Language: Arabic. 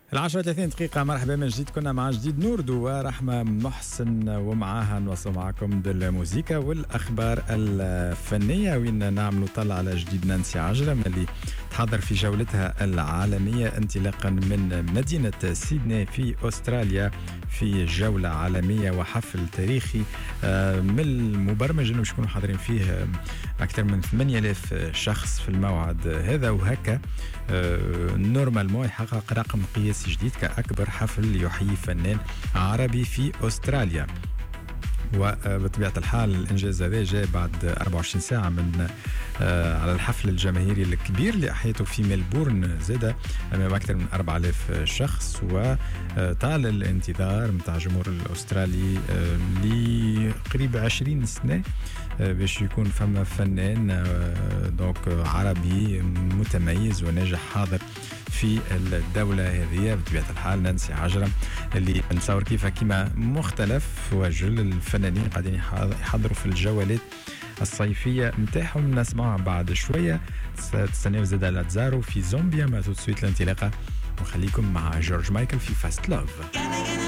10:30 مرحبا من جديد. كنا مع جديد نوردو ورحمة محسن ومعاها نوصل معكم الموسيقى والأخبار الفنية، وين نعملوا طلع على جديد نانسي عجرم اللي تحضر في جولتها العالمية انطلاقا من مدينة سيدنey في أستراليا في جولة عالمية وحفل تاريخي من المبرمج انه يكونوا حاضرين فيه اكثر من 8000 شخص في الموعد هذا، وهكا نورمالمون يحقق رقم قياسي جديد كأكبر حفل يحيي فنان عربي في أستراليا. وبطبيعة الحال الإنجاز هذا جاء بعد 24 ساعة من على الحفل الجماهيري الكبير اللي أحيته في ملبورن زادة أمام أكثر من 4000 شخص، وطال الانتظار متاع الجمهور الأسترالي لقريب 20 سنة باش يكون فما فنان دونك عربي متميز وناجح حاضر في الدولة هذه. بطبيعة الحال نانسي عجرم اللي نتصور كيف كيما مختلف وجل الفنانين قاعدين يحضروا في الجولات الصيفية نتاعهم. نسمعها بعد شوية. تستناو زاد لاتزارو في زومبيا، ما تسويت الانطلاقة، وخليكم مع جورج مايكل في فاست لوف.